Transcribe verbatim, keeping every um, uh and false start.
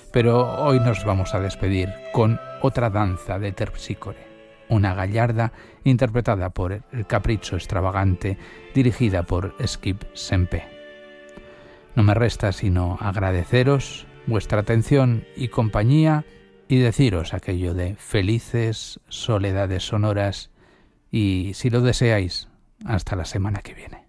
Pero hoy nos vamos a despedir con otra danza de Terpsícore, una gallarda interpretada por El Capricho Extravagante, dirigida por Skip Sempe. No me resta sino agradeceros vuestra atención y compañía y deciros aquello de felices soledades sonoras y, si lo deseáis, hasta la semana que viene.